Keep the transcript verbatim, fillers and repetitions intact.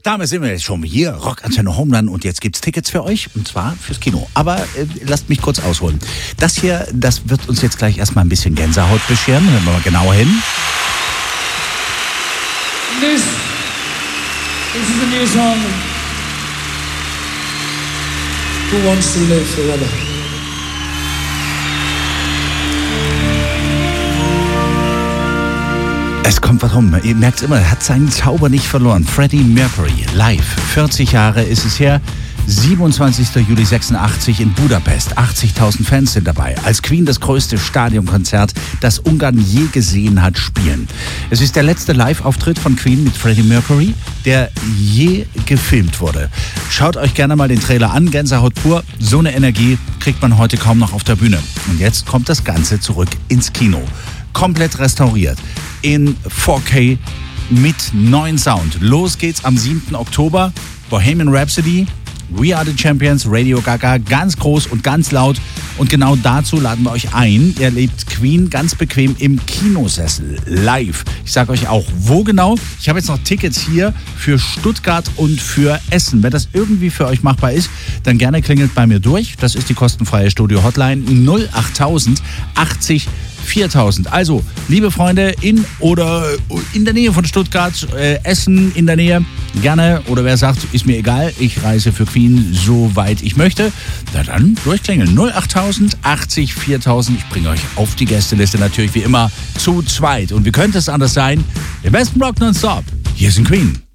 Damit sind wir jetzt schon hier, Rockantenne Homeland, und jetzt gibt's Tickets für euch, und zwar fürs Kino. Aber äh, lasst mich kurz ausholen. Das hier, das wird uns jetzt gleich erstmal ein bisschen Gänsehaut bescheren. Hören wir mal genauer hin. This, this is a new song. Who wants to live forever? Es kommt was rum. Ihr merkt immer, er hat seinen Zauber nicht verloren. Freddie Mercury, live. vierzig Jahre ist es her. siebenundzwanzigster Juli sechsundachtzig in Budapest. achtzigtausend Fans sind dabei. Als Queen das größte Stadionkonzert, das Ungarn je gesehen hat, spielen. Es ist der letzte Live-Auftritt von Queen mit Freddie Mercury, der je gefilmt wurde. Schaut euch gerne mal den Trailer an. Gänsehaut pur. So eine Energie kriegt man heute kaum noch auf der Bühne. Und jetzt kommt das Ganze zurück ins Kino. Komplett restauriert. In vier K mit neuen Sound. Los geht's am siebten Oktober. Bohemian Rhapsody, We Are the Champions, Radio Gaga, ganz groß und ganz laut. Und genau dazu laden wir euch ein. Ihr erlebt Queen ganz bequem im Kinosessel, live. Ich sage euch auch, wo genau. Ich habe jetzt noch Tickets hier für Stuttgart und für Essen. Wenn das irgendwie für euch machbar ist, dann gerne klingelt bei mir durch. Das ist die kostenfreie Studio-Hotline null achttausend achtzig viertausend. Also, liebe Freunde, in oder in der Nähe von Stuttgart, äh, Essen in der Nähe, gerne. Oder wer sagt, ist mir egal, ich reise für Queen so weit ich möchte, na dann durchklingeln. null achttausend achtzig viertausend. Ich bringe euch auf die Gästeliste natürlich wie immer zu zweit. Und wie könnte es anders sein? Der besten Rock nonstop. Hier sind Queen.